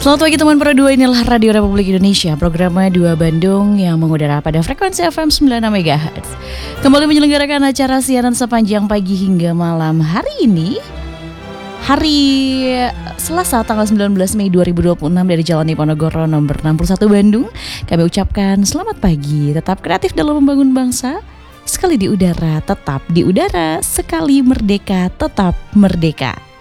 Selamat pagi teman Pro 2, inilah Radio Republik Indonesia, programnya 2 Bandung yang mengudara pada frekuensi FM 96 MHz. Kembali menyelenggarakan acara siaran sepanjang pagi hingga malam hari ini. Hari Selasa tanggal 19 Mei 2026 dari Jalan Diponegoro nomor 61 Bandung. Kami ucapkan selamat pagi, tetap kreatif dalam membangun bangsa. Sekali di udara, tetap di udara. Sekali merdeka, tetap merdeka.